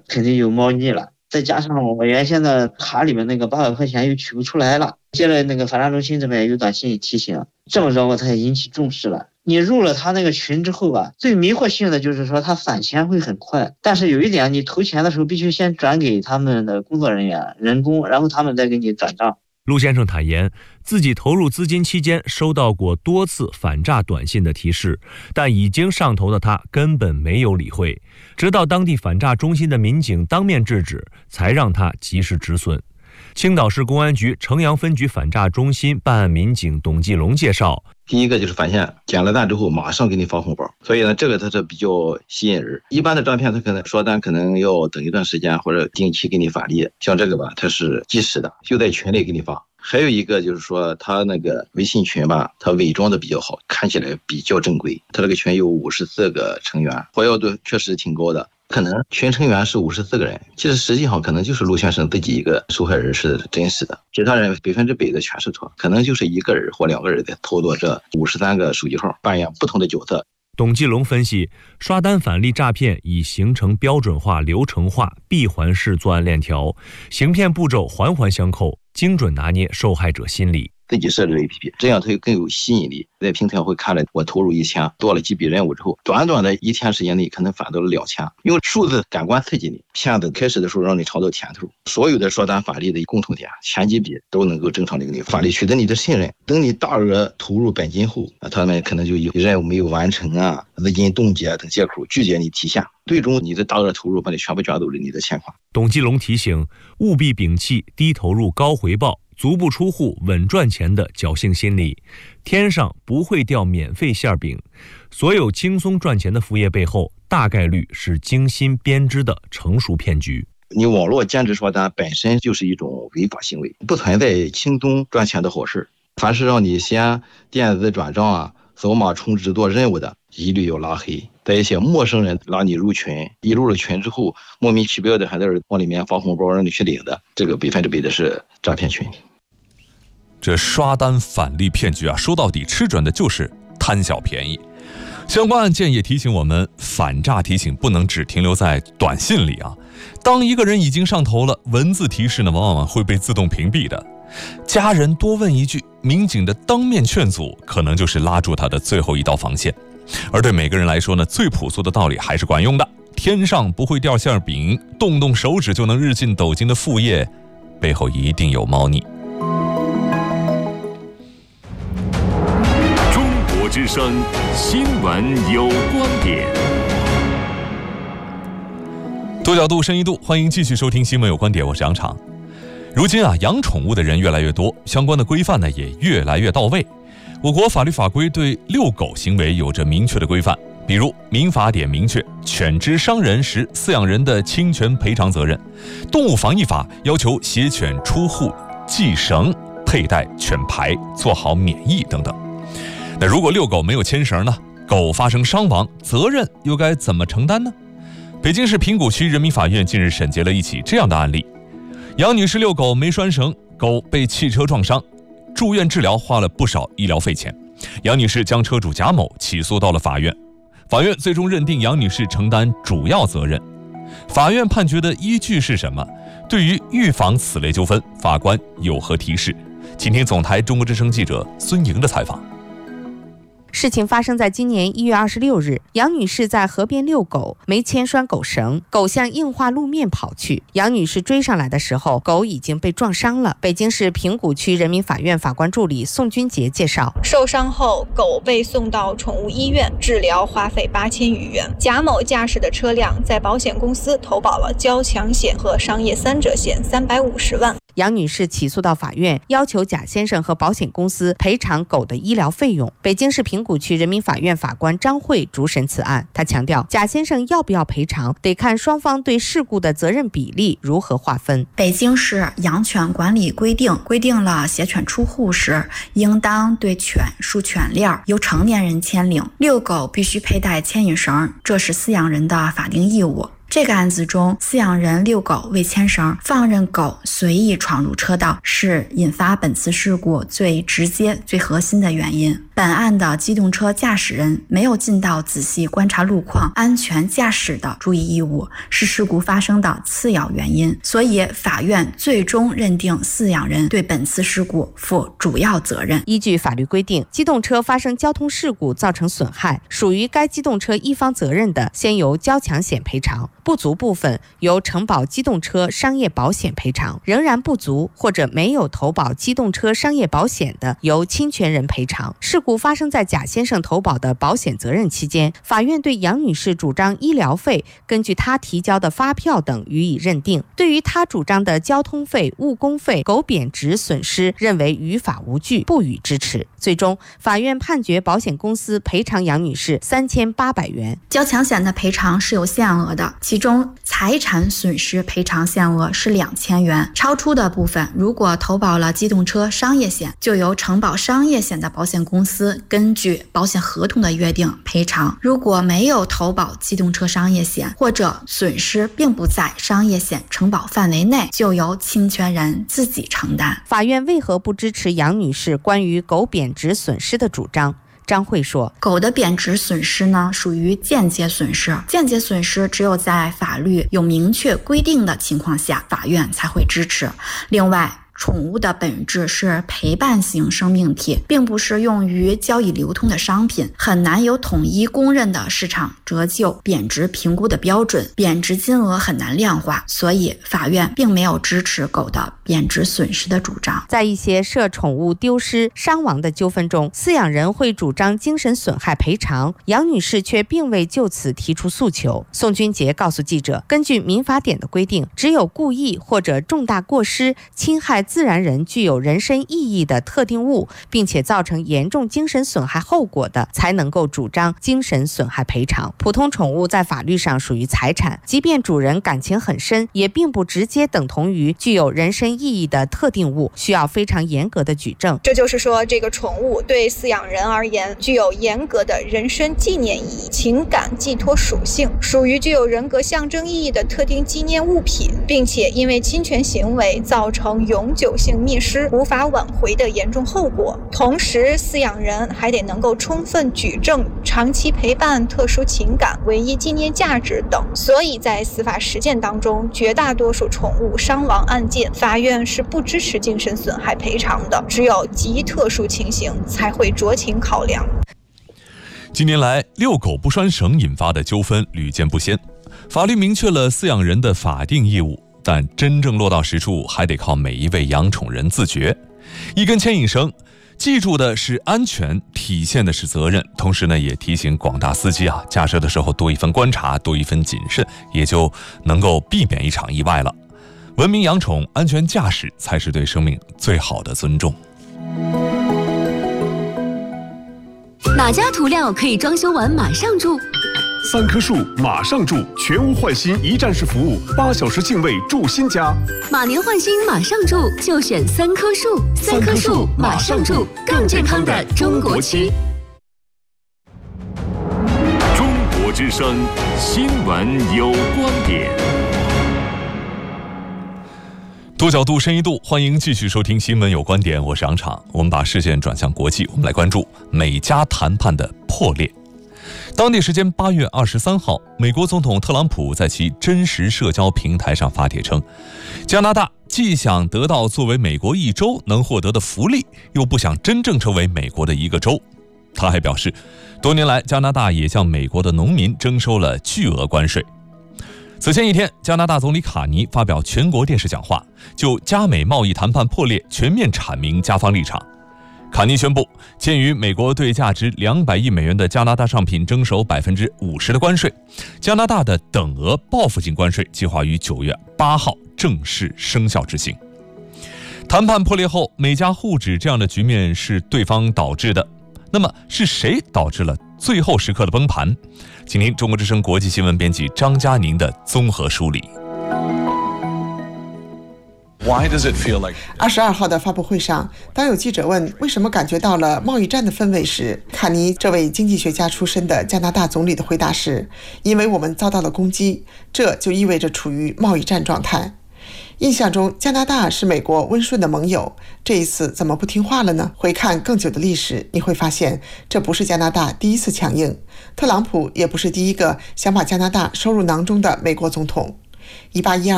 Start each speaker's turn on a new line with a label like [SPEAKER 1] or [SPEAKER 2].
[SPEAKER 1] 肯定有猫腻了。再加上我原先的卡里面那个800块钱又取不出来了，接了那个反诈中心这边有短信提醒，这么着我才引起重视了。你入了他那个群之后吧，最迷惑性的就是说他返钱会很快，但是有一点，你投钱的时候必须先转给他们的工作人员人工，然后他们再给你转账。
[SPEAKER 2] 陆先生坦言，自己投入资金期间收到过多次反诈短信的提示，但已经上头的他根本没有理会，直到当地反诈中心的民警当面制止，才让他及时止损。青岛市公安局城阳分局反诈中心办案民警董继龙介绍，
[SPEAKER 3] 第一个就是发现捡了单之后马上给你发红包，所以呢这个它是比较吸引人。一般的诈骗它可能刷单可能要等一段时间或者定期给你返利，像这个吧它是及时的，就在群里给你发。还有一个就是说他那个微信群吧，他伪装的比较好，看起来比较正规。他这个群有54个成员，活跃度确实挺高的，可能群成员是54个人，其实实际上可能就是陆先生自己一个受害人是真实的，其他人100%的全是错，可能就是一个人或2个人在操作这53个手机号，扮演不同的角色。
[SPEAKER 2] 董继龙分析，刷单返利诈骗已形成标准化、流程化、闭环式作案链条，行骗步骤环环相扣，精准拿捏受害者心理。
[SPEAKER 3] 自己设置 APP， 这样它更有吸引力。在平台会看了我投入1000，做了几笔任务之后，短短的1天时间内可能返到了2000，用数字感官刺激你。骗子开始的时候让你尝到甜头，所有的刷单返利的共同点，前几笔都能够正常的给你返利，取得你的信任。等你大额投入本金后，他们可能就有任务没有完成啊、资金冻结等借口拒绝你提现，最终你的大额投入把你全部卷走了你的钱款。
[SPEAKER 2] 董继龙提醒，务必摒弃低投入高回报、足不出户稳赚钱的侥幸心理，天上不会掉免费馅饼，所有轻松赚钱的副业背后，大概率是精心编织的成熟骗局。
[SPEAKER 3] 你网络兼职刷单本身就是一种违法行为，不存在轻松赚钱的好事。凡是让你先电子转账啊、扫码充值做任务的，一律要拉黑。在一些陌生人拉你入群，一入了群之后，莫名其妙的还在这往里面发红包让你去领的，这个100%的是诈骗群。
[SPEAKER 4] 这刷单返利骗局啊，说到底吃准的就是贪小便宜。相关案件也提醒我们，反诈提醒不能只停留在短信里啊。当一个人已经上头了，文字提示呢，往往会被自动屏蔽的。家人多问一句，民警的当面劝阻，可能就是拉住他的最后一道防线。而对每个人来说呢，最朴素的道理还是管用的。天上不会掉馅饼，动动手指就能日进斗金的副业，背后一定有猫腻。
[SPEAKER 5] 中国之声新闻有观点，
[SPEAKER 4] 多角度、深一度，欢迎继续收听新闻有观点，我是杨昶。如今啊，养宠物的人越来越多，相关的规范呢也越来越到位。我国法律法规对遛狗行为有着明确的规范，比如民法典明确犬只伤人时饲养人的侵权赔偿责任，动物防疫法要求携犬出户系绳、佩戴犬牌、做好免疫等等。那如果遛狗没有牵绳呢？狗发生伤亡，责任又该怎么承担呢？北京市平谷区人民法院近日审结了一起这样的案例：杨女士遛狗没拴绳，狗被汽车撞伤，住院治疗花了不少医疗费钱。杨女士将车主贾某起诉到了法院，法院最终认定杨女士承担主要责任。法院判决的依据是什么？对于预防此类纠纷，法官有何提示？请听总台中国之声记者孙莹的采访。
[SPEAKER 6] 事情发生在今年1月26日，杨女士在河边遛狗，没牵拴狗绳，狗向硬化路面跑去。杨女士追上来的时候，狗已经被撞伤了。北京市平谷区人民法院法官助理宋军杰介绍，
[SPEAKER 7] 受伤后，狗被送到宠物医院治疗，花费8000余元。贾某驾驶的车辆在保险公司投保了交强险和商业3者险350万。
[SPEAKER 6] 杨女士起诉到法院，要求贾先生和保险公司赔偿狗的医疗费用。北京市平谷区人民法院法官张慧主审此案，他强调，贾先生要不要赔偿，得看双方对事故的责任比例如何划分。
[SPEAKER 8] 北京市养犬管理规定了携犬出户时，应当对犬束犬链，由成年人牵领；遛狗必须佩戴牵引绳，这是饲养人的法定义务。 这个案子中，饲养人遛狗未牵绳，放任狗随意闯入车道，是引发本次事故最直接、最核心的原因。本案的机动车驾驶人没有尽到仔细观察路况、安全驾驶的注意义务，是事故发生的次要原因。所以，法院最终认定饲养人对本次事故负主要责任。
[SPEAKER 6] 依据法律规定，机动车发生交通事故造成损害，属于该机动车一方责任的，先由交强险赔偿；不足部分由承保机动车商业保险赔偿；仍然不足或者没有投保机动车商业保险的，由侵权人赔偿。事故发生在贾先生投保的保险责任期间，法院对杨女士主张医疗费根据她提交的发票等予以认定。对于她主张的交通费、误工费、狗贬值损失，认为于法无据，不予支持。最终，法院判决保险公司赔偿杨女士3800元。
[SPEAKER 8] 交强险的赔偿是有限额的，其中财产损失赔偿限额是2000元，超出的部分，如果投保了机动车商业险，就由承保商业险的保险公司根据保险合同的约定赔偿；如果没有投保机动车商业险，或者损失并不在商业险承保范围内，就由侵权人自己承担。
[SPEAKER 6] 法院为何不支持杨女士关于狗贬值损失的主张？张慧说，
[SPEAKER 8] 狗的贬值损失呢，属于间接损失，间接损失只有在法律有明确规定的情况下，法院才会支持。另外，宠物的本质是陪伴型生命体，并不是用于交易流通的商品，很难有统一公认的市场折旧贬值评估的标准，贬值金额很难量化，所以法院并没有支持狗的贬值损失的主张。
[SPEAKER 6] 在一些涉宠物丢失、伤亡的纠纷中，饲养人会主张精神损害赔偿，杨女士却并未就此提出诉求。宋军杰告诉记者，根据民法典的规定，只有故意或者重大过失侵害自然人具有人身意义的特定物，并且造成严重精神损害后果的，才能够主张精神损害赔偿。普通宠物在法律上属于财产，即便主人感情很深，也并不直接等同于具有人身意义的特定物，需要非常严格的举证。
[SPEAKER 7] 这就是说，这个宠物对饲养人而言具有严格的人身纪念意义、情感寄托属性，属于具有人格象征意义的特定纪念物品，并且因为侵权行为造成永久性灭失、无法挽回的严重后果。同时，饲养人还得能够充分举证长期陪伴、特殊情感、唯一纪念价值等。所以在司法实践当中，绝大多数宠物伤亡案件，法院是不支持精神损害赔偿的，只有极特殊情形才会酌情考量。
[SPEAKER 4] 近年来，遛狗不拴绳引发的纠纷屡见不鲜，法律明确了饲养人的法定义务，但真正落到实处，还得靠每一位养宠人自觉。一根牵引绳，记住的是安全，体现的是责任，同时呢，也提醒广大司机驾车的时候多一分观察，多一分谨慎，也就能够避免一场意外了。文明养宠，安全驾驶才是对生命最好的尊重。
[SPEAKER 9] 哪家涂料可以装修完马上住
[SPEAKER 5] ？3棵树马上住，全屋换新一站式服务，8小时净位住新家。
[SPEAKER 9] 马年换新马上住，就选3棵树。3棵树马上住，更健康的中国区。
[SPEAKER 5] 中国之声，新闻有观点。
[SPEAKER 4] 多角度、深一度，欢迎继续收听《新闻有观点》，我是杨昶。我们把视线转向国际，我们来关注美加谈判的破裂。当地时间8月23号，美国总统特朗普在其真实社交平台上发帖称，加拿大既想得到作为美国一州能获得的福利，又不想真正成为美国的一个州。他还表示，多年来加拿大也向美国的农民征收了巨额关税。此前一天，加拿大总理卡尼发表全国电视讲话，就加美贸易谈判破裂全面阐明加方立场。卡尼宣布，鉴于美国对价值200亿美元的加拿大商品征收50%的关税，加拿大的等额报复性关税计划于9月8号正式生效执行。谈判破裂后，美加互指这样的局面是对方导致的，那么是谁导致了最后时刻的崩盘？请听中国之声国际新闻编辑张佳宁的综合梳理。
[SPEAKER 10] 22号的发布会上，当有记者问为什么感觉到了贸易战的氛围时，卡尼这位经济学家出身的加拿大总理的回答是：因为我们遭到了攻击，这就意味着处于贸易战状态。印象中加拿大是美国温顺的盟友，这一次怎么不听话了呢？回看更久的历史，你会发现这不是加拿大第一次强硬，特朗普也不是第一个想把加拿大收入囊中的美国总统。1812